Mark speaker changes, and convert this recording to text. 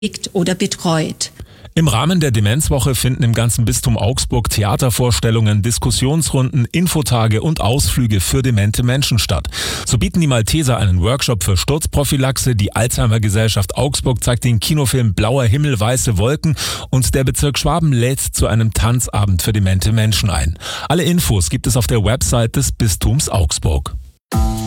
Speaker 1: oder betreut.
Speaker 2: Im Rahmen der Demenzwoche finden im ganzen Bistum Augsburg Theatervorstellungen, Diskussionsrunden, Infotage und Ausflüge für demente Menschen statt. So bieten die Malteser einen Workshop für Sturzprophylaxe, die Alzheimer-Gesellschaft Augsburg zeigt den Kinofilm Blauer Himmel, weiße Wolken und der Bezirk Schwaben lädt zu einem Tanzabend für demente Menschen ein. Alle Infos gibt es auf der Website des Bistums Augsburg.